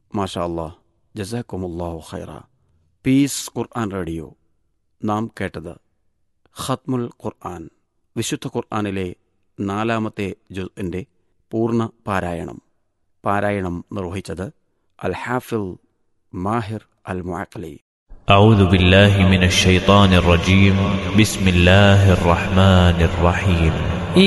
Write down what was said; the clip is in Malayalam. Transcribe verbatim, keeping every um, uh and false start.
മാഷാ അല്ലാഹ്, ജസാക്കുമുല്ലാഹു ഖൈറ. പീസ് ഖുർആൻ റേഡിയോ. നാം കേട്ടത് ഖത്മുൽ ഖുർആൻ, വിശുദ്ധ ഖുർആനിലെ നാലാമത്തെ ജുസ്ഇന്റെ പൂർണ്ണ പാരായണം. പാരായണം നിർവഹിച്ചത് അൽ ഹാഫിൾ മാഹിർ അൽ മുഅഖ്ലി. أعوذ بالله من الشيطان الرجيم. بسم الله الرحمن الرحيم.